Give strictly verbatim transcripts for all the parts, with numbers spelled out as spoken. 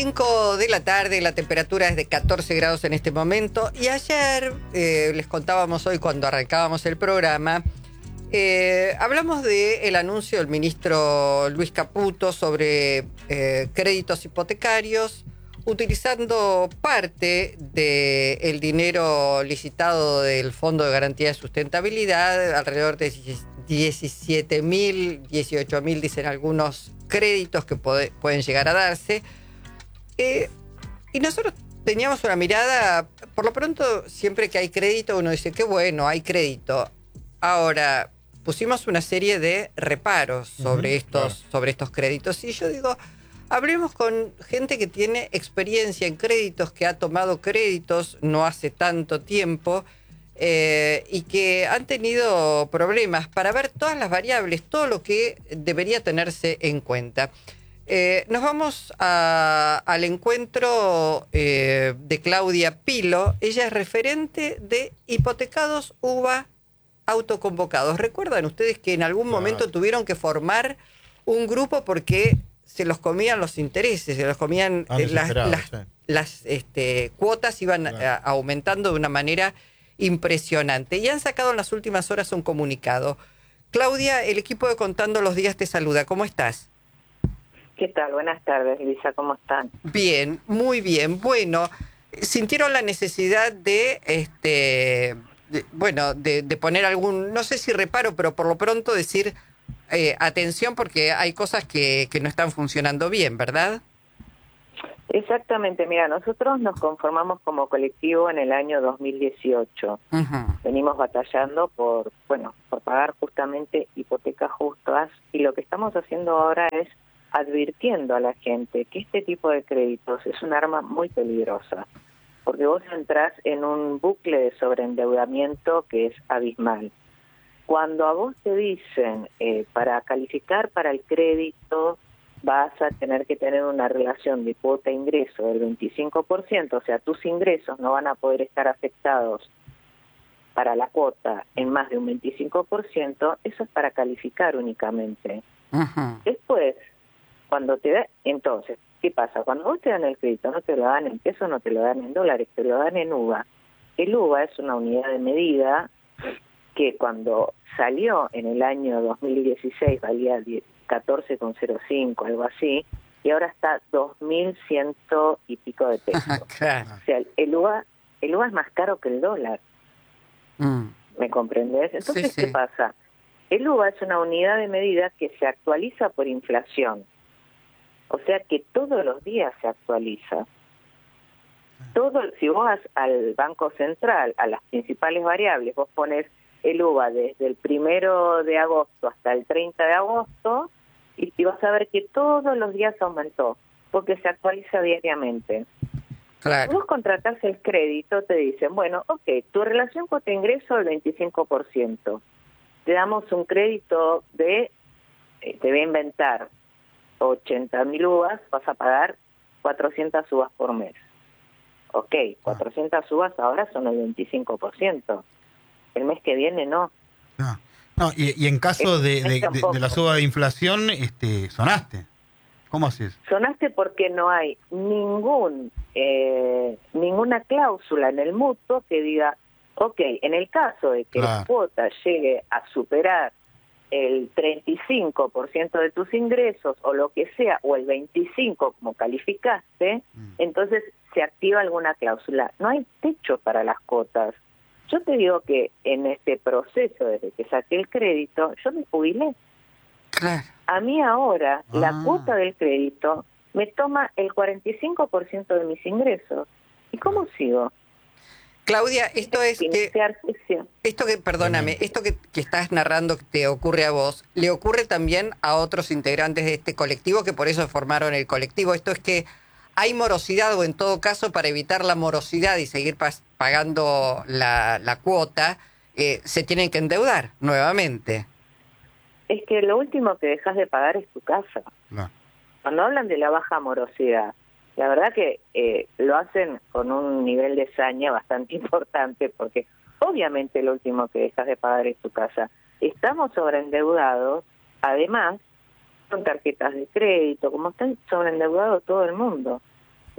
cinco de la tarde, la temperatura es de catorce grados en este momento. Y ayer, eh, les contábamos hoy cuando arrancábamos el programa, eh, hablamos del anuncio del ministro Luis Caputo sobre eh, créditos hipotecarios, utilizando parte del dinero licitado del Fondo de Garantía de Sustentabilidad, alrededor de diecisiete mil, dieciocho mil, dicen algunos, créditos que puede, pueden llegar a darse. Eh, y nosotros teníamos una mirada, por lo pronto, siempre que hay crédito, uno dice, qué bueno, hay crédito. Ahora, pusimos una serie de reparos sobre, uh-huh, estos, claro. sobre estos créditos. Y yo digo, hablemos con gente que tiene experiencia en créditos, que ha tomado créditos no hace tanto tiempo, eh, y que han tenido problemas, para ver todas las variables, todo lo que debería tenerse en cuenta. Eh, nos vamos a, al encuentro eh, de Claudia Pilo. Ella es referente de hipotecados U V A autoconvocados. ¿Recuerdan ustedes que en algún claro. momento tuvieron que formar un grupo porque se los comían los intereses, se los comían ah, eh, las, las, sí. las este, cuotas iban claro. a, aumentando de una manera impresionante? Y han sacado en las últimas horas un comunicado. Claudia, el equipo de Contando los Días te saluda. ¿Cómo estás? ¿Qué tal? Buenas tardes, Lisa, ¿cómo están? Bien, muy bien. Bueno, sintieron la necesidad de, este, de, bueno, de, de poner algún, no sé si reparo, pero por lo pronto decir eh, atención, porque hay cosas que, que no están funcionando bien, ¿verdad? Exactamente, mira, nosotros nos conformamos como colectivo en el año dos mil dieciocho. Uh-huh. Venimos batallando por, bueno, por pagar justamente hipotecas justas, y lo que estamos haciendo ahora es advirtiendo a la gente que este tipo de créditos es un arma muy peligrosa, porque vos entrás en un bucle de sobreendeudamiento que es abismal. Cuando a vos te dicen, eh, para calificar para el crédito vas a tener que tener una relación de cuota-ingreso del veinticinco por ciento, o sea, tus ingresos no van a poder estar afectados para la cuota en más de un veinticinco por ciento, eso es para calificar únicamente. Uh-huh. Después, cuando te da, entonces, ¿qué pasa? Cuando vos te dan el crédito, no te lo dan en pesos, no te lo dan en dólares, te lo dan en U V A. El U V A es una unidad de medida que cuando salió en el año dos mil dieciséis valía catorce coma cero cinco, algo así, y ahora está dos mil ciento y pico de pesos. Claro. O sea, el U V A, el U V A es más caro que el dólar. Mm. ¿Me comprendes? Entonces, sí, sí. ¿Qué pasa? El U V A es una unidad de medida que se actualiza por inflación. O sea que todos los días se actualiza. Todo, si vos vas al Banco Central, a las principales variables, vos pones el U V A desde el primero de agosto hasta el treinta de agosto, y, y vas a ver que todos los días aumentó, porque se actualiza diariamente. Claro. Si vos contratás el crédito, te dicen, bueno, ok, tu relación cuota-ingreso el veinticinco por ciento. Te damos un crédito de, eh, te voy a inventar, ochenta mil U V As, vas a pagar cuatrocientas U V As por mes. Ok, cuatrocientas U V As ahora son el veinticinco por ciento. El mes que viene no. No, no y, y en caso de, de, de, de la suba de inflación, este, sonaste. ¿Cómo haces? Sonaste porque no hay ningún eh, ninguna cláusula en el mutuo que diga, ok, en el caso de que claro. la cuota llegue a superar el treinta y cinco por ciento de tus ingresos o lo que sea, o el veinticinco por ciento como calificaste, mm. entonces se activa alguna cláusula. No hay techo para las cuotas. Yo te digo que en este proceso, desde que saqué el crédito, yo me jubilé. Claro. A mí ahora ah. la cuota del crédito me toma el cuarenta y cinco por ciento de mis ingresos. ¿Y cómo sigo? Claudia, esto es que, esto que, perdóname, esto que, que estás narrando que te ocurre a vos, le ocurre también a otros integrantes de este colectivo, que por eso formaron el colectivo. Esto es que hay morosidad, o en todo caso, para evitar la morosidad y seguir pas, pagando la, la cuota, eh, se tienen que endeudar nuevamente. Es que lo último que dejas de pagar es tu casa. No. Cuando hablan de la baja morosidad, la verdad que eh, lo hacen con un nivel de saña bastante importante, porque obviamente lo último que dejas de pagar es tu casa. Estamos sobreendeudados, además, con tarjetas de crédito, como están sobreendeudados todo el mundo.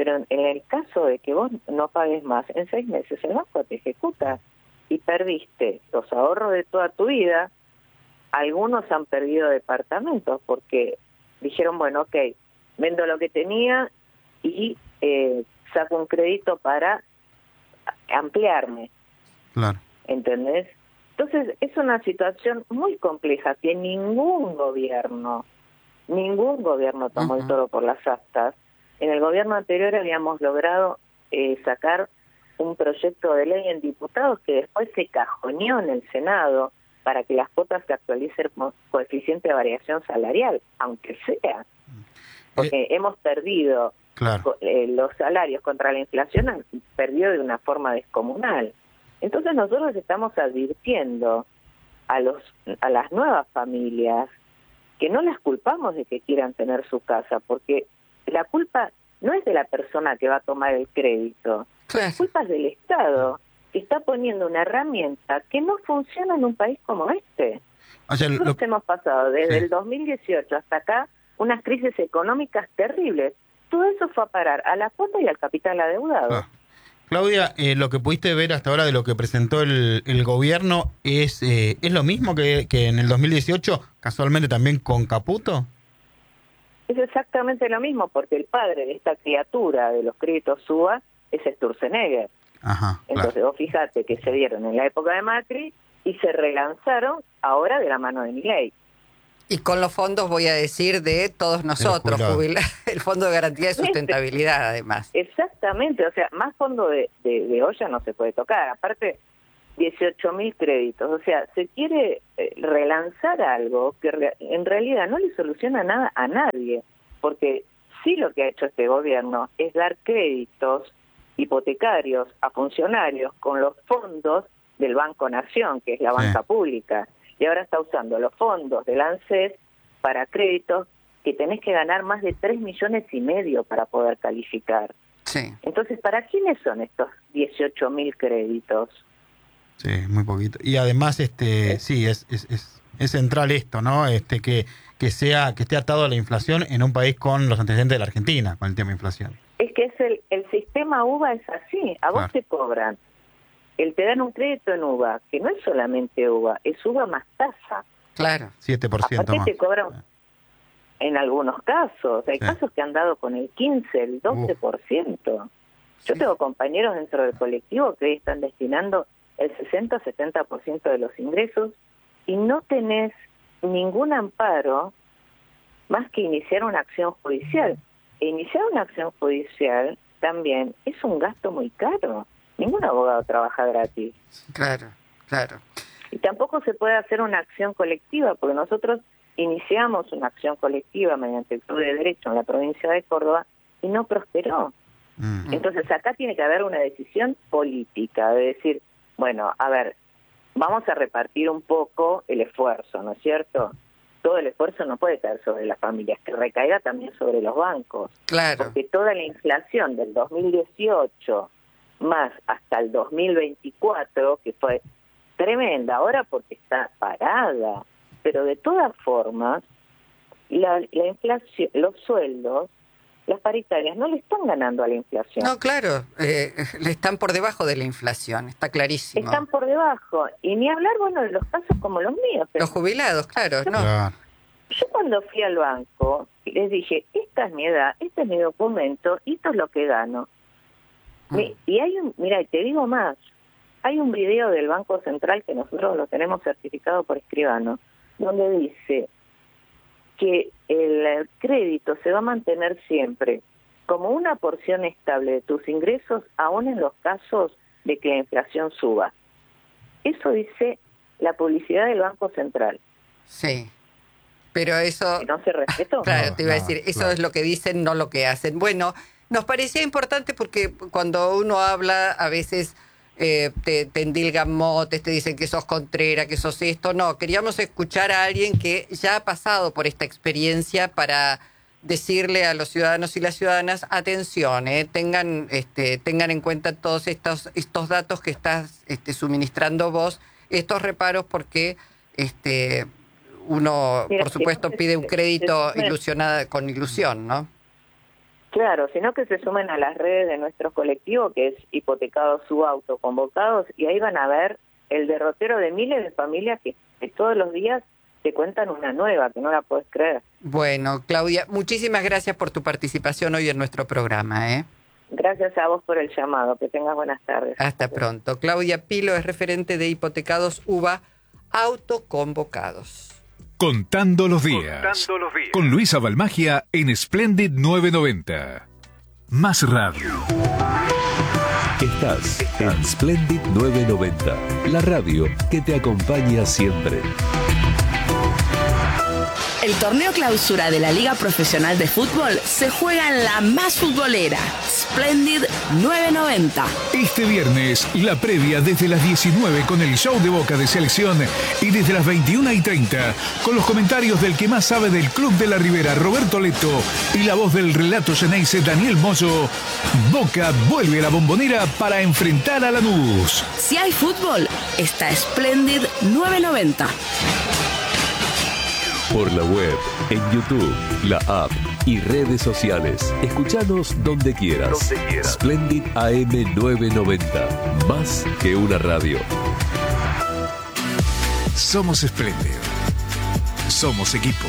pero en, en el caso de que vos no pagues más, en seis meses el banco te ejecuta y perdiste los ahorros de toda tu vida. Algunos han perdido departamentos porque dijeron, bueno, ok, vendo lo que tenía y eh, saco un crédito para ampliarme. Claro. ¿Entendés? Entonces es una situación muy compleja que ningún gobierno, ningún gobierno tomó uh-huh. el toro por las astas. En el gobierno anterior habíamos logrado eh, sacar un proyecto de ley en diputados que después se cajoneó en el Senado para que las cuotas se actualicen por coeficiente de variación salarial, aunque sea. Porque eh, hemos perdido claro. eh, los salarios contra la inflación, han perdido de una forma descomunal. Entonces nosotros estamos advirtiendo a los a las nuevas familias que no las culpamos de que quieran tener su casa, porque la culpa no es de la persona que va a tomar el crédito, claro. la culpa es del Estado, que está poniendo una herramienta que no funciona en un país como este. O sea, nosotros lo... hemos pasado desde sí. el dos mil dieciocho hasta acá unas crisis económicas terribles. Todo eso fue a parar a la cuota y al capital adeudado. Ah. Claudia, eh, lo que pudiste ver hasta ahora de lo que presentó el, el gobierno, ¿es eh, es lo mismo que, que en el dos mil dieciocho, casualmente también con Caputo? Es exactamente lo mismo, porque el padre de esta criatura de los créditos SUBA es Sturzenegger. Ajá, Entonces claro. vos fijate que se dieron en la época de Macri y se relanzaron ahora de la mano de Milei. Y con los fondos, voy a decir, de todos nosotros, jubilar, el Fondo de Garantía de Sustentabilidad, además. Exactamente, o sea, más fondo de, de, de olla no se puede tocar. Aparte, dieciocho mil créditos, o sea, se quiere eh, relanzar algo que re, en realidad no le soluciona nada a nadie, porque sí lo que ha hecho este gobierno es dar créditos hipotecarios a funcionarios con los fondos del Banco Nación, que es la banca sí. pública. Y ahora está usando los fondos del ANSES para créditos que tenés que ganar más de tres millones y medio para poder calificar. Sí. Entonces, ¿para quiénes son estos dieciocho mil créditos? Sí, muy poquito. Y además, este, sí, es, es, es, es central esto, ¿no? Este, que, que sea, que esté atado a la inflación en un país con los antecedentes de la Argentina, con el tema de inflación. Es que es el, el sistema UVA es así, a vos claro. te cobran. El te dan un crédito en UVA, que no es solamente UVA, es UVA más tasa. Claro. siete por ciento Aparte más. te cobran, en algunos casos, hay sí. casos que han dado con el quince, el doce por ciento. Uf. Yo sí. tengo compañeros dentro del colectivo que hoy están destinando el sesenta a setenta por ciento de los ingresos y no tenés ningún amparo más que iniciar una acción judicial. E iniciar una acción judicial también es un gasto muy caro. Ningún abogado trabaja gratis. Claro, claro. Y tampoco se puede hacer una acción colectiva, porque nosotros iniciamos una acción colectiva mediante el Club de Derecho en la provincia de Córdoba y no prosperó. Mm. Entonces acá tiene que haber una decisión política, de decir, bueno, a ver, vamos a repartir un poco el esfuerzo, ¿no es cierto? Todo el esfuerzo no puede caer sobre las familias, que recaiga también sobre los bancos. Claro. Porque toda la inflación del dos mil dieciocho más hasta el dos mil veinticuatro, que fue tremenda ahora porque está parada, pero de todas formas, la, la inflación, los sueldos, las paritarias no le están ganando a la inflación. No, claro, eh, le están por debajo de la inflación, está clarísimo. Están por debajo, y ni hablar, bueno, de los casos como los míos. Los jubilados, claro, yo, no. Claro. Yo cuando fui al banco, les dije, esta es mi edad, este es mi documento, y esto es lo que gano. Y hay un, mira, te digo más, hay un video del Banco Central que nosotros lo tenemos certificado por escribano, donde dice que el crédito se va a mantener siempre como una porción estable de tus ingresos, aún en los casos de que la inflación suba. Eso dice la publicidad del Banco Central. Sí, pero eso... ¿Que no se respetó? Claro, no, te iba a no, decir, eso claro. es lo que dicen, no lo que hacen. Bueno, nos parecía importante porque cuando uno habla, a veces eh, te, te endilgan motes, te dicen que sos contrera, que sos esto. No, queríamos escuchar a alguien que ya ha pasado por esta experiencia para decirle a los ciudadanos y las ciudadanas, atención, eh, tengan, este, tengan en cuenta todos estos, estos datos que estás este, suministrando vos, estos reparos, porque este, uno, Mira, por supuesto, si no, pide un crédito es, es, ilusionada, con ilusión, ¿no? Claro, sino que se sumen a las redes de nuestro colectivo, que es Hipotecados Su Auto Convocados, y ahí van a ver el derrotero de miles de familias que, que todos los días te cuentan una nueva, que no la puedes creer. Bueno, Claudia, muchísimas gracias por tu participación hoy en nuestro programa, ¿eh? Gracias a vos por el llamado. Que tengas buenas tardes. Hasta pronto. Claudia Pilo es referente de Hipotecados U B A Autoconvocados. Contando los días. Contando los días. Con Luisa Balmagia en Splendid novecientos noventa. Más radio. Estás en Splendid novecientos noventa, la radio que te acompaña siempre. El torneo clausura de la Liga Profesional de Fútbol se juega en la más futbolera, Splendid novecientos noventa. Este viernes, la previa desde las diecinueve con el show de Boca de Selección y desde las veintiuna y treinta con los comentarios del que más sabe del Club de la Ribera, Roberto Leto, y la voz del relato Xeneize, Daniel Mozo. Boca vuelve a la Bombonera para enfrentar a Lanús. Si hay fútbol, está Splendid novecientos noventa. Por la web, en YouTube, la app y redes sociales. Escuchanos donde quieras. Donde quieras. Splendid A M novecientos noventa. Más que una radio. Somos Splendid. Somos equipo.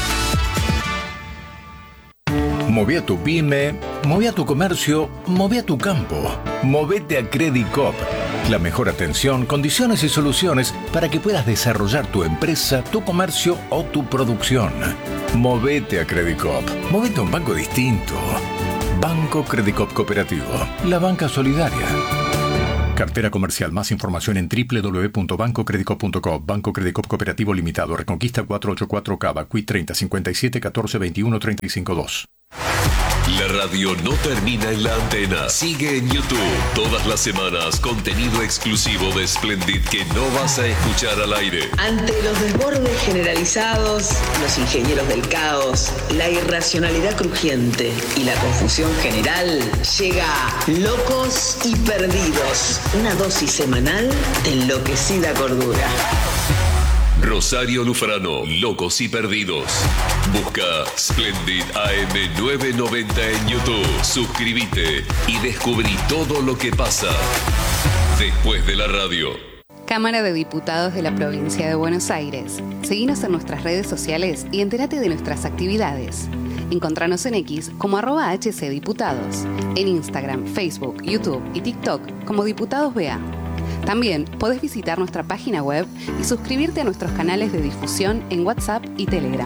Moví a tu pyme, moví a tu comercio, moví a tu campo. Movete a Credit Coop. La mejor atención, condiciones y soluciones para que puedas desarrollar tu empresa, tu comercio o tu producción. Movete a Credit Coop. Movete a un banco distinto. Banco Credit Coop Cooperativo. La banca solidaria. Cartera comercial. Más información en doble u doble u doble u punto banco credit coop punto com. Banco Credit Coop Cooperativo Limitado. Reconquista cuatrocientos ochenta y cuatro Cava. Q I treinta cincuenta y siete catorce veintiuno treinta y cinco dos. La radio no termina en la antena. Sigue en YouTube. Todas las semanas, contenido exclusivo de Splendid que no vas a escuchar al aire. Ante los desbordes generalizados, los ingenieros del caos, la irracionalidad crujiente y la confusión general, llega Locos y Perdidos, una dosis semanal de enloquecida cordura. Rosario Lufrano, Locos y Perdidos. Busca Splendid A M novecientos noventa en YouTube. Suscríbete y descubrí todo lo que pasa después de la radio. Cámara de Diputados de la Provincia de Buenos Aires. Seguinos en nuestras redes sociales y entérate de nuestras actividades. Encontranos en X como arroba hcdiputados. En Instagram, Facebook, YouTube y TikTok como Diputados B A. También podés visitar nuestra página web y suscribirte a nuestros canales de difusión en WhatsApp y Telegram.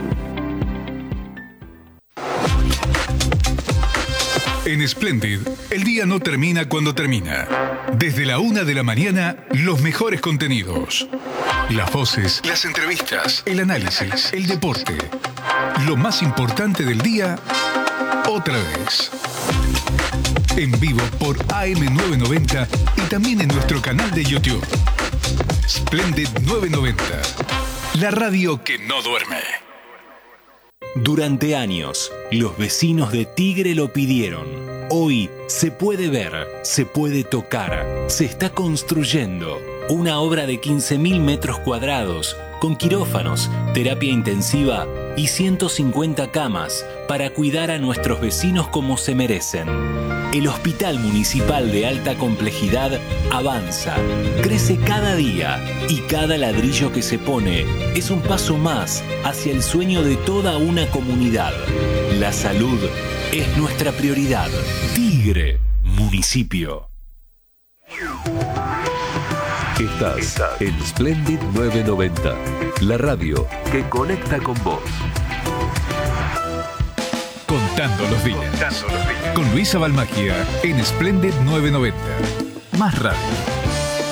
En Splendid, el día no termina cuando termina. Desde la una de la mañana, los mejores contenidos. Las voces, las entrevistas, el análisis, el deporte. Lo más importante del día, otra vez. En vivo por A M novecientos noventa y también en nuestro canal de YouTube. Splendid novecientos noventa. La radio que no duerme. Durante años, los vecinos de Tigre lo pidieron. Hoy se puede ver, se puede tocar, se está construyendo una obra de quince mil metros cuadrados con quirófanos, terapia intensiva y ciento cincuenta camas para cuidar a nuestros vecinos como se merecen. El Hospital Municipal de Alta Complejidad avanza, crece cada día y cada ladrillo que se pone es un paso más hacia el sueño de toda una comunidad. La salud es nuestra prioridad. Tigre, municipio. Estás en Splendid novecientos noventa, la radio que conecta con vos. Contando los días. Con Luisa Balmagia en Splendid novecientos noventa. Más radio.